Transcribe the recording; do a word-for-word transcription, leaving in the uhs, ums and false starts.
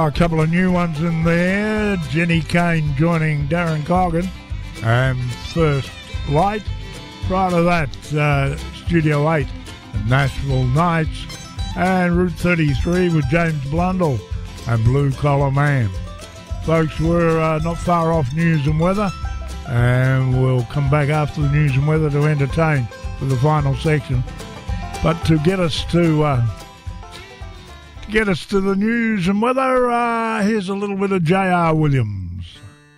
Oh, a couple of new ones in there. Jenny Kane joining Darren Coggan. And First Light. Prior to that, uh, Studio eight, Nashville Nights. And Route thirty-three with James Blundell and Blue Collar Man. Folks, we're uh, not far off news and weather. And we'll come back after the news and weather to entertain for the final section. But to get us to... Uh, to get us to the news and weather, uh, here's a little bit of J R. Williams.